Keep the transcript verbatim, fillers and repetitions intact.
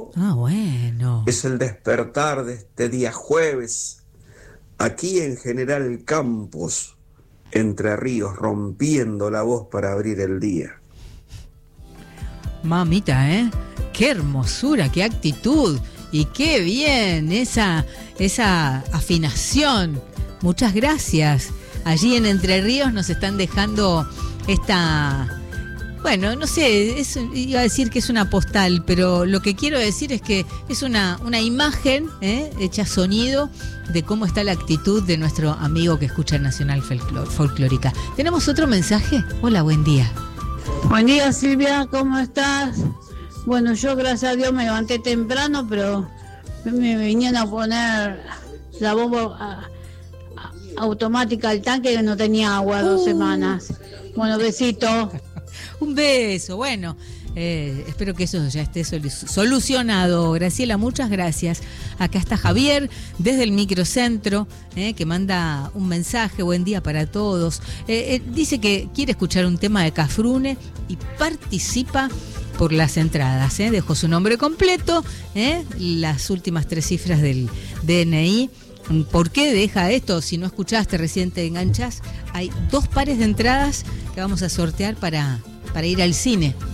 sábado. Ah, bueno. Es el despertar de este día jueves. Aquí en General Campos, Entre Ríos, rompiendo la voz para abrir el día. Mamita, ¿eh? Qué hermosura, qué actitud. Y qué bien esa, esa afinación. Muchas gracias. Allí en Entre Ríos nos están dejando esta... Bueno, no sé, es, iba a decir que es una postal, pero lo que quiero decir es que es una, una imagen ¿eh? hecha sonido de cómo está la actitud de nuestro amigo que escucha Nacional Folclórica. ¿Tenemos otro mensaje? Hola, buen día. Buen día, Silvia, ¿cómo estás? Bueno, yo gracias a Dios me levanté temprano, pero me vinieron a poner la bomba a, a, automática al tanque que no tenía agua dos uh. semanas. Bueno, besito. Un beso, bueno, eh, espero que eso ya esté solucionado. Graciela, muchas gracias. Acá está Javier desde el microcentro, eh, que manda un mensaje, buen día para todos. Eh, eh, dice que quiere escuchar un tema de Cafrune y participa por las entradas. Eh. Dejó su nombre completo, eh, las últimas tres cifras del D N I. ¿Por qué deja esto? Si no escuchaste, recién te enganchás. Hay dos pares de entradas que vamos a sortear para, para ir al cine.